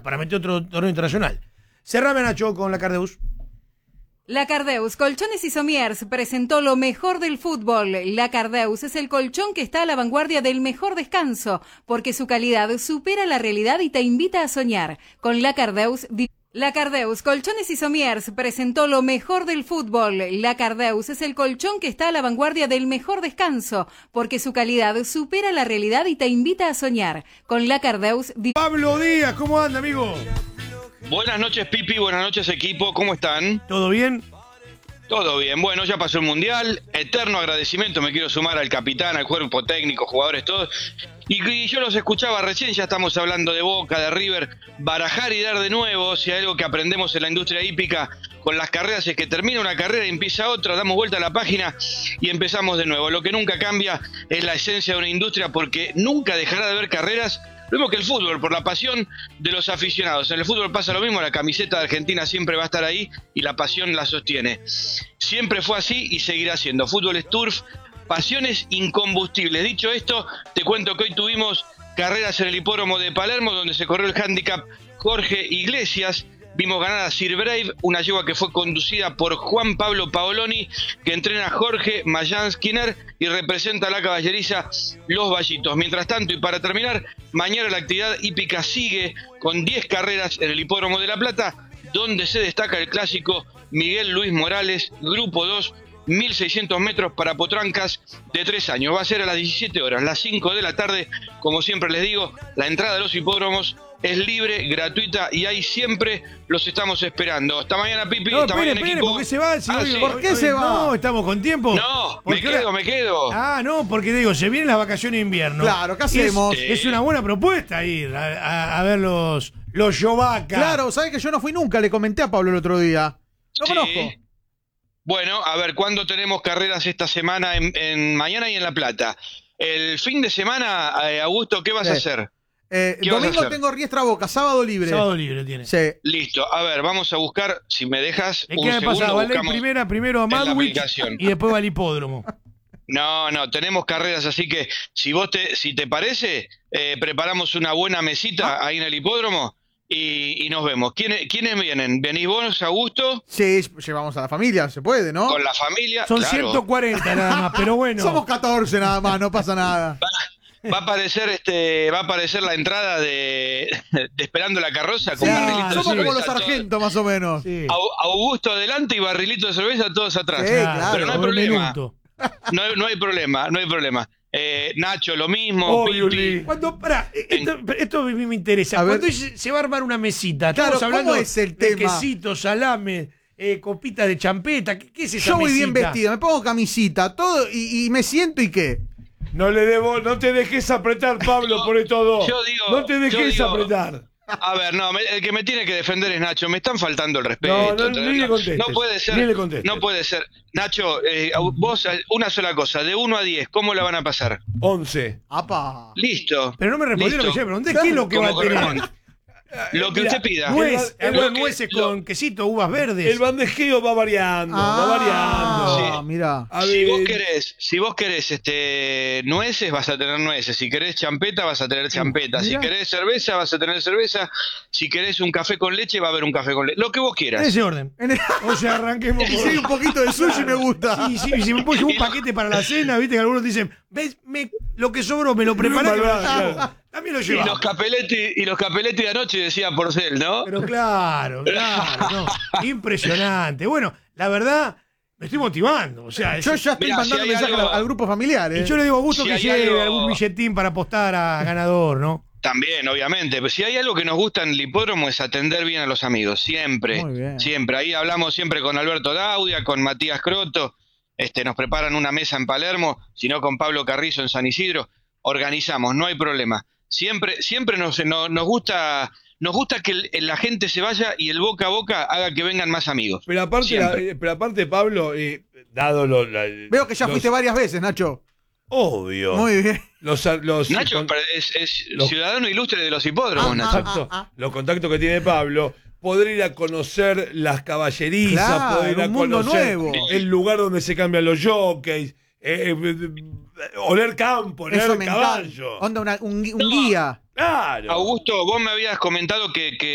para meter otro torneo internacional. Cerrame, Nacho, con la Cardeus. La Cardeus Colchones y Somiers presentó lo mejor del fútbol. La Cardeus es el colchón que está a la vanguardia del mejor descanso, porque su calidad supera la realidad y te invita a soñar. Con La Cardeus Colchones y Somiers presentó lo mejor del fútbol. La Cardeus es el colchón que está a la vanguardia del mejor descanso, porque su calidad supera la realidad y te invita a soñar. Con La Cardeus. Pablo Díaz, ¿cómo anda, amigo? Buenas noches, Pipi, buenas noches, equipo, ¿cómo están? ¿Todo bien? Todo bien, bueno, ya pasó el Mundial, eterno agradecimiento, me quiero sumar al capitán, al cuerpo técnico, jugadores, todos. Y yo los escuchaba recién, ya estamos hablando de Boca, de River, barajar y dar de nuevo. Si hay algo que aprendemos en la industria hípica con las carreras es que termina una carrera y empieza otra, damos vuelta a la página y empezamos de nuevo. Lo que nunca cambia es la esencia de una industria, porque nunca dejará de haber carreras. Lo mismo que el fútbol, por la pasión de los aficionados. En el fútbol pasa lo mismo, la camiseta de Argentina siempre va a estar ahí y la pasión la sostiene. Siempre fue así y seguirá siendo. Fútbol es turf, pasiones incombustibles. Dicho esto, te cuento que hoy tuvimos carreras en el hipódromo de Palermo, donde se corrió el handicap Jorge Iglesias. Vimos ganar a Sir Brave, una yegua que fue conducida por Juan Pablo Paoloni, que entrena a Jorge Mayán Skinner y representa a la caballeriza Los Vallitos. Mientras tanto, y para terminar, mañana la actividad hípica sigue con 10 carreras en el Hipódromo de La Plata, donde se destaca el clásico Miguel Luis Morales, Grupo 2, 1.600 metros para potrancas de 3 años. Va a ser a las 17 horas, las 5 de la tarde. Como siempre les digo, la entrada de los hipódromos es libre, gratuita y ahí siempre los estamos esperando. Hasta mañana, Pipi. No, hasta mañana, espere, equipo. ¿por qué se va? Sí. ¿Por qué se va? No, estamos con tiempo. No, Porque me quedo. Ah, no, porque digo, se vienen las vacaciones de invierno. Claro, ¿qué hacemos? Es una buena propuesta ir a ver los Yovaca. Claro, ¿sabes que yo no fui nunca? Le comenté a Pablo el otro día. Lo conozco. Bueno, a ver, ¿cuándo tenemos carreras esta semana en mañana y en La Plata? El fin de semana, Augusto, ¿qué vas a hacer? Domingo tengo Riestra Boca, sábado libre. Sábado libre tiene. Sí. Listo, a ver, vamos a buscar, si me dejas un ¿Qué me segundo, pasa? Vale, buscamos primero a en la Madwich aplicación. y después va al hipódromo. No, tenemos carreras, así que si te parece, preparamos una buena mesita ahí en el hipódromo y nos vemos. ¿Quiénes vienen? ¿Venís vos, Augusto? Sí, llevamos a la familia, se puede, ¿no? Con la familia. Son claro. 140 nada más, pero bueno. Somos 14 nada más, no pasa nada. Va a aparecer la entrada de Esperando la Carroza con Sí, barrilito de somos como cerveza, los sargentos, más o menos. Sí. Augusto adelante y barrilito de cerveza todos atrás. Sí, claro. Pero no hay Por el problema. minuto. No hay problema. Nacho, lo mismo. Pipi. Cuando, esto me interesa. A ver. Cuando se va a armar una mesita, Claro, estamos hablando ¿cómo es el de tema? quesito, salame, copita de champeta. ¿Qué es esa Yo voy bien mesita? vestido, me pongo camisita, todo, y me siento y qué. No te dejes apretar, Pablo, por esto dos. Yo digo- no te dejes yo digo- apretar. A ver, el que me tiene que defender es Nacho. Me están faltando el respeto. Ni le contestes. No puede ser. Ni le contestes. No puede ser. Nacho, vos, una sola cosa. De 1 a 10, ¿cómo la van a pasar? 11. ¡Apa! Listo. Pero no me respondió lo que Listo. yo le pregunté. ¿Qué es lo que va a Como tener? corresponde. Lo que Mira, usted pida. Algunas Lo que- nueces lo- con quesito, uvas verdes. El bandejeo va variando, va variando. Ah, mira. A Si vos ver, querés nueces, vas a tener nueces. Si querés champeta, vas a tener champeta. Si mirá. querés cerveza, vas a tener cerveza. Si querés un café con leche, va a haber un café con leche. Lo que vos En quieras. ese orden. En el- O sea, arranquemos Y si hay un poquito de sushi me gusta. Sí, si me pones un paquete para la cena, viste que algunos dicen, ¿ves? Lo que sobró me lo preparé. que me lo Claro. llevo. También lo Y llevamos. los capeletti de anoche decía Porcel, ¿no? Pero claro, no. Impresionante. Bueno, la verdad, me estoy motivando. O sea, Yo ya estoy Mirá, mandando si hay mensajes algo- al grupo familiar, y yo le digo a Augusto Si que hay lleve algo- algún billetín para apostar a ganador, ¿no? También, obviamente. Pero si hay algo que nos gusta en el hipódromo es atender bien a los amigos. Siempre. Muy bien. Siempre. Ahí hablamos siempre con Alberto Daudia, con Matías Croto. Nos preparan una mesa en Palermo, sino con Pablo Carrizo en San Isidro. Organizamos, no hay problema. Siempre nos gusta que la gente se vaya y el boca a boca haga que vengan más amigos. pero aparte, Siempre. Pablo, dado Veo que ya fuiste varias veces, Nacho. Obvio. Muy bien. Los Nacho con- es los- ciudadano ilustre de los hipódromos, Nacho. los contactos que tiene Pablo, poder ir a conocer las caballerizas, Claro, poder ir a un mundo conocer nuevo. el lugar donde se cambian los jockeys, oler campo, oler Eso me encanta. caballo. Onda un guía. Claro. Augusto, vos me habías comentado que